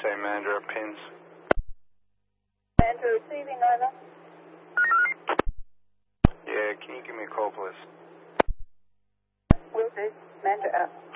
say Mandra pins. Mandra receiving, over. Yeah, can you give me a call, please? Will do. Mandra out.